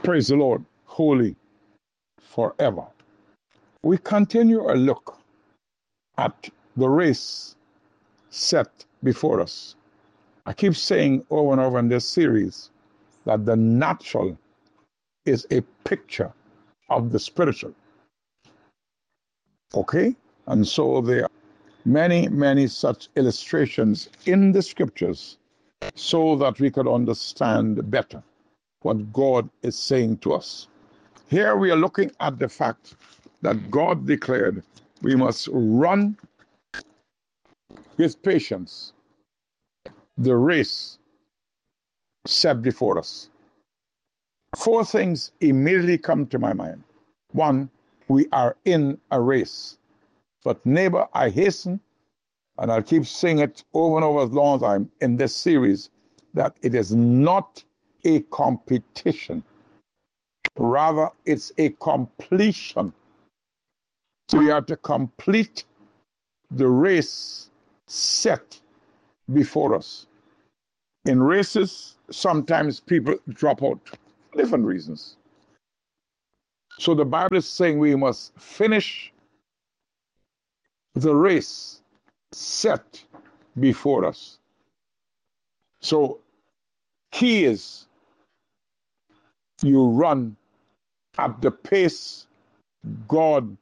Praise the Lord, holy forever. We continue a look at the race set before us. I keep saying over and over in this series that the natural is a picture of the spiritual. Okay? And so there are many, many such illustrations in the scriptures so that we could understand better what God is saying to us. Here we are looking at the fact that God declared we must run with patience the race set before us. Four things immediately come to my mind. One, we are in a race. But neighbor, I hasten, and I'll keep saying it over and over as long as I'm in this series, that it is not a competition. Rather, it's a completion. We are to complete the race set before us. In races, sometimes people drop out for different reasons. So the Bible is saying we must finish the race set before us. So key is you run at the pace God